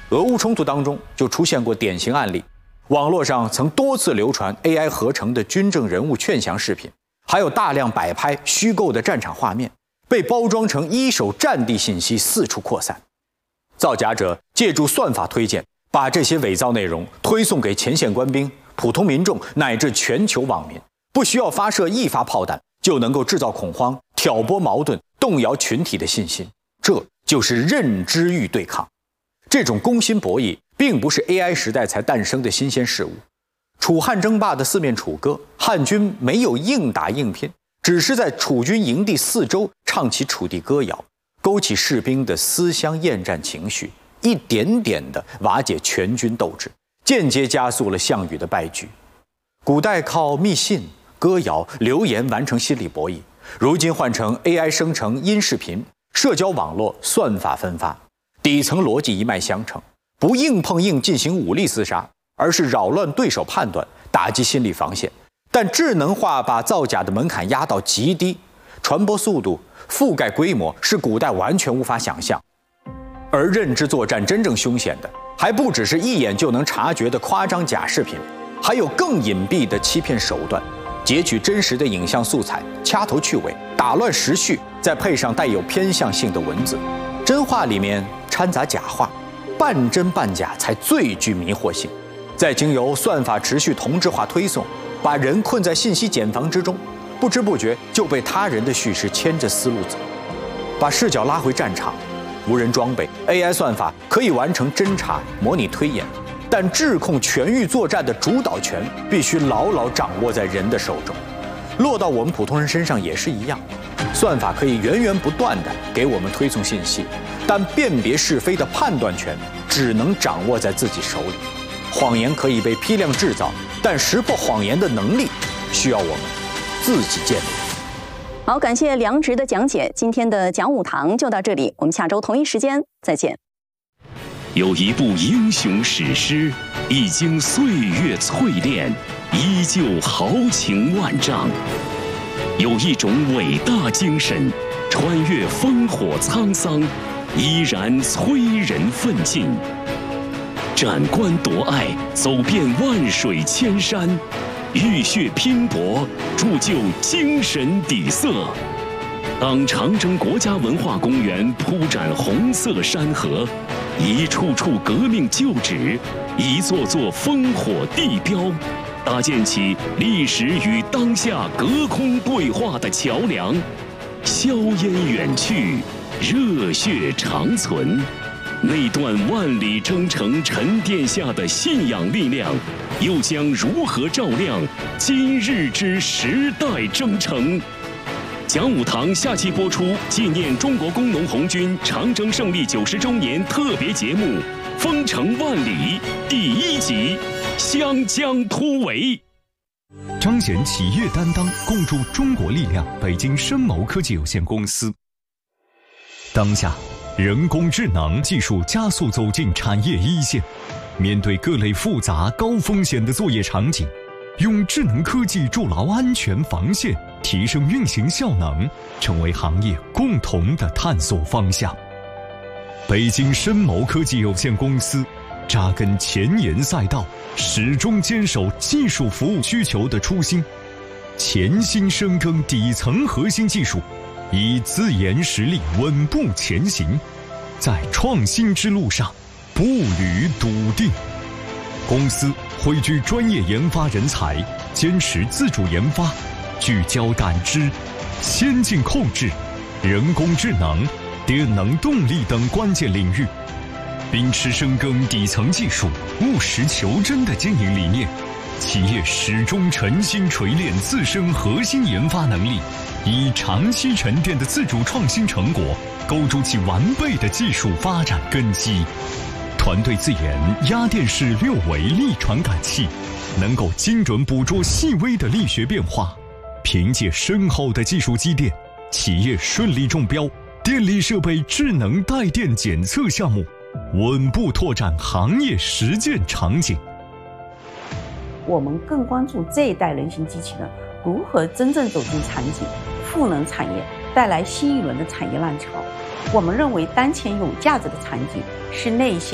俄乌冲突当中就出现过典型案例，网络上曾多次流传 AI 合成的军政人物劝降视频，还有大量摆拍虚构的战场画面，被包装成一手战地信息四处扩散。造假者借助算法推荐，把这些伪造内容推送给前线官兵、普通民众乃至全球网民，不需要发射一发炮弹，就能够制造恐慌、挑拨矛盾、动摇群体的信心。这就是认知域对抗。这种攻心博弈并不是 AI 时代才诞生的新鲜事物。楚汉争霸的四面楚歌，汉军没有硬打硬拼，只是在楚军营地四周唱起楚地歌谣，勾起士兵的思乡厌战情绪，一点点地瓦解全军斗志，间接加速了项羽的败局。古代靠密信、歌谣、流言完成心理博弈，如今换成 AI 生成音视频，社交网络算法分发，底层逻辑一脉相承，不硬碰硬进行武力厮杀，而是扰乱对手判断，打击心理防线。但智能化把造假的门槛压到极低，传播速度、覆盖规模是古代完全无法想象。而认知作战真正凶险的，还不只是一眼就能察觉的夸张假视频，还有更隐蔽的欺骗手段。截取真实的影像素材，掐头去尾，打乱时序，再配上带有偏向性的文字，真话里面掺杂假话，半真半假才最具迷惑性。再经由算法持续同质化推送，把人困在信息茧房之中，不知不觉就被他人的叙事牵着思路走。把视角拉回战场，无人装备 AI 算法可以完成侦查、模拟推演，但制控全域作战的主导权必须牢牢掌握在人的手中。落到我们普通人身上也是一样，算法可以源源不断地给我们推送信息，但辨别是非的判断权只能掌握在自己手里。谎言可以被批量制造，但识破谎言的能力需要我们自己建立。 好，感谢梁植的讲解。今天的讲武堂就到这里，我们下周同一时间再见。 有一部英雄史诗，已经岁月淬炼，依旧豪情万丈；有一种伟大精神，穿越烽火沧桑，依然催人奋进。斩关夺爱，走遍万水千山，浴血拼搏，铸就精神底色。当长征国家文化公园铺展红色山河，一处处革命旧址，一座座烽火地标，搭建起历史与当下隔空对话的桥梁，硝烟远去，热血长存。那段万里征程沉淀下的信仰力量，又将如何照亮今日之时代征程？讲武堂下期播出纪念中国工农红军长征胜利90周年特别节目《封城万里》第1集《湘江突围》。 彰显企业担当，共筑中国力量。北京深谋科技有限公司。当下，人工智能技术加速走进产业一线，面对各类复杂高风险的作业场景，用智能科技筑牢安全防线，提升运行效能，成为行业共同的探索方向。北京深谋科技有限公司扎根前沿赛道，始终坚守技术服务需求的初心，潜心深耕底层核心技术，以自研实力稳步前行，在创新之路上步履笃定。公司汇聚专业研发人才，坚持自主研发，聚焦感知、先进控制、人工智能、电能动力等关键领域，秉持深耕底层技术、务实求真的经营理念，企业始终诚心锤炼自身核心研发能力，以长期沉淀的自主创新成果，构筑起完备的技术发展根基。团队自研压电式6维力传感器，能够精准捕捉细微的力学变化。凭借深厚的技术积淀，企业顺利中标电力设备智能带电检测项目，稳步拓展行业实践场景。 我们更关注这一代人形机器人如何真正走进场景，赋能产业，带来新一轮的产业浪潮。我们认为当前有价值的场景是那些